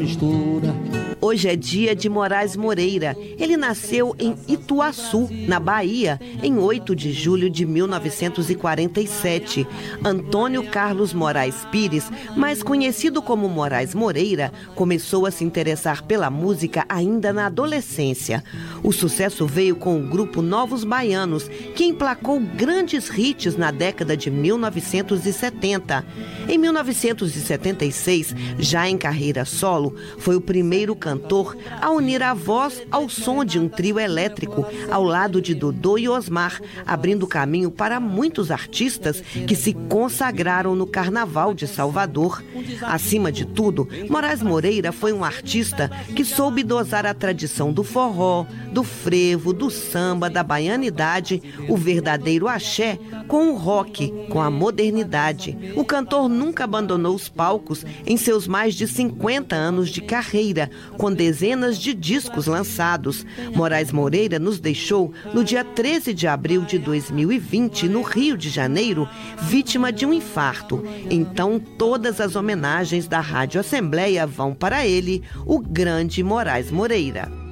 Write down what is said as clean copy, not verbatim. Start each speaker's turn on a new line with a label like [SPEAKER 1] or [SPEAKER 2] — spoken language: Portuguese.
[SPEAKER 1] mistura.
[SPEAKER 2] Hoje é dia de Moraes Moreira. Ele nasceu em Ituaçu, na Bahia, em 8 de julho de 1947. Antônio Carlos Moraes Pires, mais conhecido como Moraes Moreira, começou a se interessar pela música ainda na adolescência. O sucesso veio com o grupo Novos Baianos, que emplacou grandes hits na década de 1970. Em 1976, já em carreira solo, foi o primeiro cantor a unir a voz ao som de um trio elétrico, ao lado de Dodô e Osmar, abrindo caminho para muitos artistas que se consagraram no Carnaval de Salvador. Acima de tudo, Moraes Moreira foi um artista que soube dosar a tradição do forró, do frevo, do samba, da baianidade, o verdadeiro axé, com o rock, com a modernidade. O cantor nunca abandonou os palcos em seus mais de 50 anos de carreira, com dezenas de discos lançados. Moraes Moreira nos deixou no dia 13 de abril de 2020, no Rio de Janeiro, vítima de um infarto. Então, todas as homenagens da Rádio Assembleia vão para ele, o grande Moraes Moreira.